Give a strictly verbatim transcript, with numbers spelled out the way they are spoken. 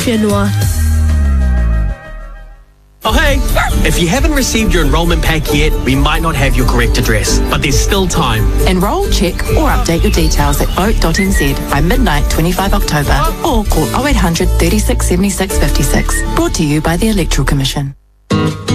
Noir. Oh hey, if you haven't received your enrolment pack yet, we might not have your correct address, but there's still time. Enrol, check or update your details at vote dot n z by midnight twenty-fifth October or call oh eight hundred, thirty-six, seventy-six, fifty-six. Brought to you by the Electoral Commission.